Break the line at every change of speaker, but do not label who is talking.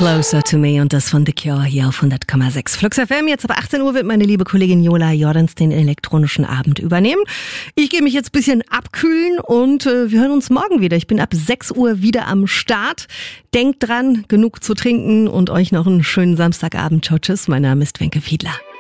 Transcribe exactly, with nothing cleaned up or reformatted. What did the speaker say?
Closer to Me und das von The Cure hier auf hundert Komma sechs Flux F M. Jetzt ab achtzehn Uhr wird meine liebe Kollegin Jola Jordans den elektronischen Abend übernehmen. Ich gehe mich jetzt ein bisschen abkühlen und äh, wir hören uns morgen wieder. Ich bin ab sechs Uhr wieder am Start. Denkt dran, genug zu trinken und euch noch einen schönen Samstagabend. Ciao, tschüss. Mein Name ist Wenke Fiedler.